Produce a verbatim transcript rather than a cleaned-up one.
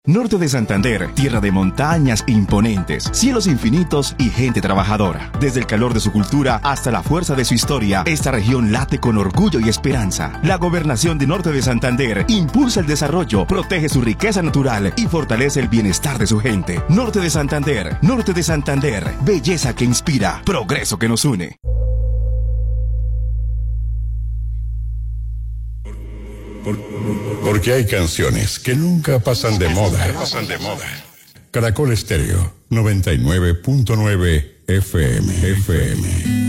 Norte de Santander, tierra de montañas imponentes, cielos infinitos y gente trabajadora. Desde el calor de su cultura hasta la fuerza de su historia, esta región late con orgullo y esperanza. La gobernación de Norte de Santander impulsa el desarrollo, protege su riqueza natural y fortalece el bienestar de su gente. Norte de Santander, Norte de Santander, belleza que inspira, progreso que nos une. Porque hay canciones que nunca pasan de moda. Pasan de moda. Caracol Estéreo noventa y nueve punto nueve F M. F M.